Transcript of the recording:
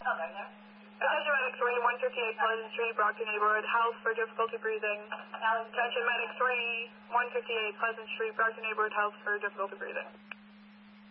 Attention Medic 3, 158 Pleasant Street, Brockton neighborhood, house for difficulty breathing. Attention Medic 3, 158 Pleasant Street, Brockton neighborhood, house for difficulty breathing.